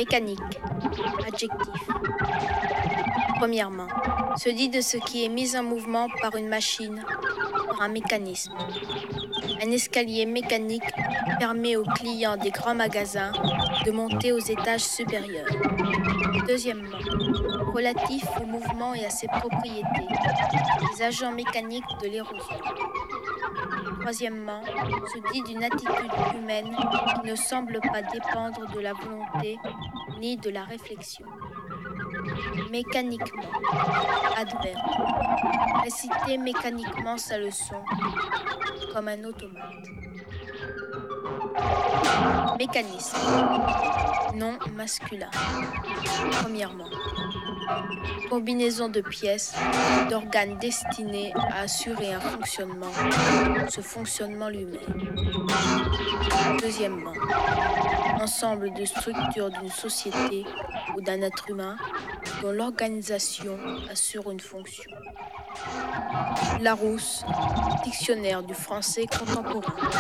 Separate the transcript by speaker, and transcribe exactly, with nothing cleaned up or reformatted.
Speaker 1: Mécanique. Adjectif. Premièrement, se dit de ce qui est mis en mouvement par une machine, par un mécanisme. Un escalier mécanique permet aux clients des grands magasins de monter aux étages supérieurs. Deuxièmement, relatif au mouvement et à ses propriétés, les agents mécaniques de l'érosion. Troisièmement, se dit d'une attitude humaine qui ne semble pas dépendre de la volonté ni de la réflexion. Mécaniquement, adverbe. Réciter mécaniquement sa leçon, comme un automate. Mécanisme. Nom masculin. Premièrement, combinaison de pièces, d'organes destinés à assurer un fonctionnement, ce fonctionnement lui-même. Deuxièmement, ensemble de structures d'une société ou d'un être humain dont l'organisation assure une fonction. Larousse, dictionnaire du français contemporain.